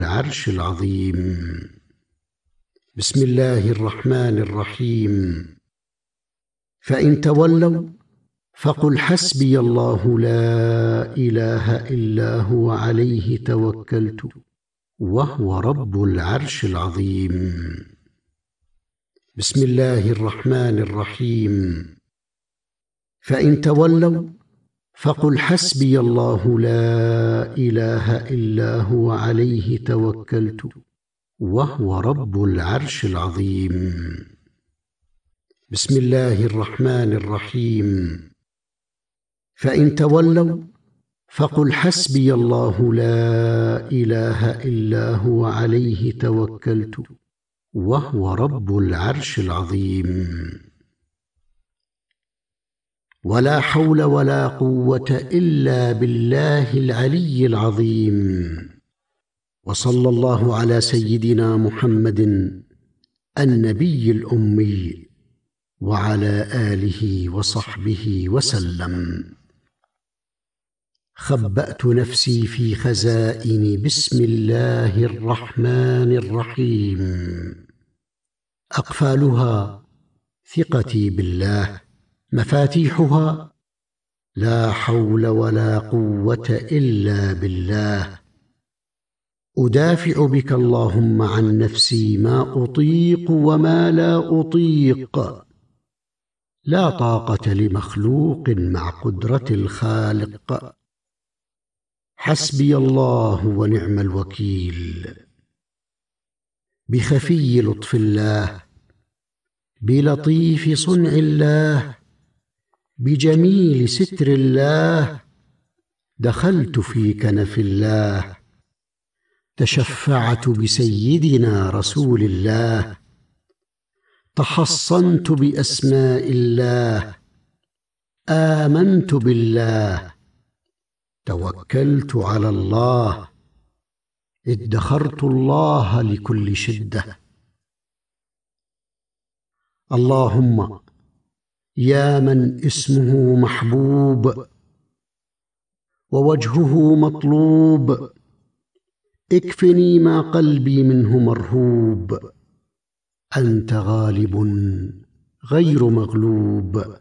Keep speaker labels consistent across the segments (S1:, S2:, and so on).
S1: العرش العظيم. بسم الله الرحمن الرحيم. فإن تولوا فقل حسبي الله لا إله إلا هو عليه توكلت وهو رب العرش العظيم. بسم الله الرحمن الرحيم. فإن تولوا فقل حسبي الله لا إله إلا هو عليه توكلت وهو رب العرش العظيم. بسم الله الرحمن الرحيم. فإن تولوا فقل حسبي الله لا إله إلا هو عليه توكلت وهو رب العرش العظيم. ولا حول ولا قوة إلا بالله العلي العظيم. وصلى الله على سيدنا محمد النبي الأمي وعلى آله وصحبه وسلم. خبأت نفسي في خزائن بسم الله الرحمن الرحيم. أقفالها ثقتي بالله، مفاتيحها لا حول ولا قوة إلا بالله. أدافع بك اللهم عن نفسي ما أطيق وما لا أطيق. لا طاقة لمخلوق مع قدرة الخالق. حسبي الله ونعم الوكيل. بخفي لطف الله، بلطيف صنع الله، بجميل ستر الله دخلت في كنف الله. تشفعت بسيدنا رسول الله، تحصنت بأسماء الله، آمنت بالله، توكلت على الله، ادخرت الله لكل شدة. اللهم يا من اسمه محبوب ووجهه مطلوب، اكفني ما قلبي منه مرهوب. أنت غالب غير مغلوب.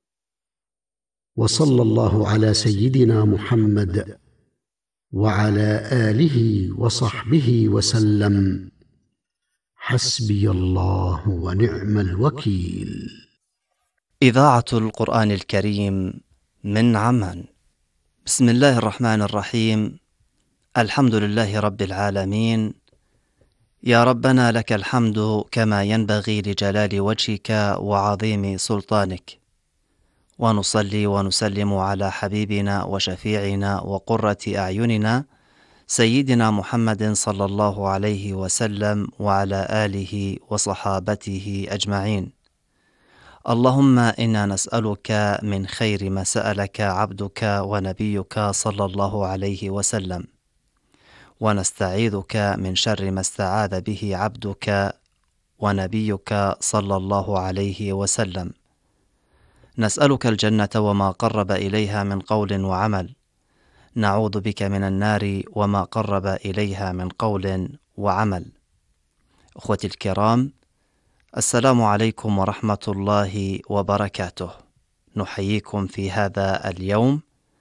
S1: وصلى الله على سيدنا محمد وعلى آله وصحبه وسلم. حسبي الله ونعم الوكيل.
S2: إذاعة القرآن الكريم من عمان. بسم الله الرحمن الرحيم. الحمد لله رب العالمين. يا ربنا لك الحمد كما ينبغي لجلال وجهك وعظيم سلطانك، ونصلي ونسلم على حبيبنا وشفيعنا وقرة أعيننا سيدنا محمد صلى الله عليه وسلم وعلى آله وصحابته أجمعين. اللهم إنا نسألك من خير ما سألك عبدك ونبيك صلى الله عليه وسلم، ونستعيذك من شر ما استعاذ به عبدك ونبيك صلى الله عليه وسلم. نسألك الجنة وما قرب إليها من قول وعمل، نعوذ بك من النار وما قرب إليها من قول وعمل. أخوتي الكرام، السلام عليكم ورحمة الله وبركاته. نحييكم في هذا اليوم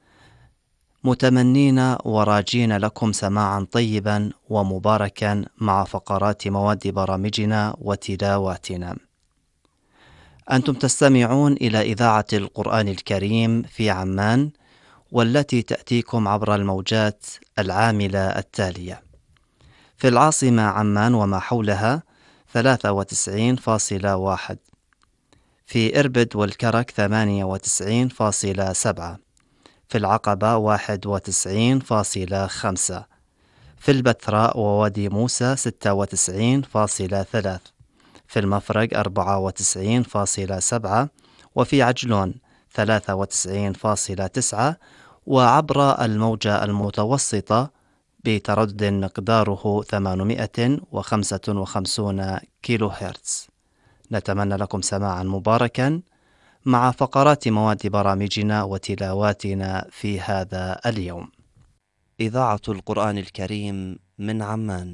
S2: متمنين وراجين لكم سماعا طيبا ومباركا مع فقرات مواد برامجنا وتلاواتنا. أنتم تستمعون إلى إذاعة القرآن الكريم في عمان، والتي تأتيكم عبر الموجات العاملة التالية: في العاصمة عمان وما حولها 93.1، في إربد والكرك 98.7، في العقبة 91.5، في البتراء ووادي موسى 96.3، في المفرق 94.7، وفي عجلون 93.9، وعبر الموجة المتوسطة بتردد مقداره 855 كيلو هرتز. نتمنى لكم سماعا مباركا مع فقرات مواد برامجنا وتلاواتنا في هذا اليوم. إذاعة القرآن الكريم من عمان.